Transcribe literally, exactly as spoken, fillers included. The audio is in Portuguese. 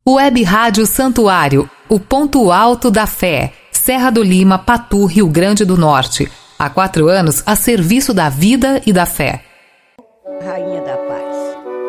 Web Rádio Santuário, o ponto alto da fé. Serra do Lima, Patu, Rio Grande do Norte. Há quatro anos a serviço da vida e da fé. Rainha da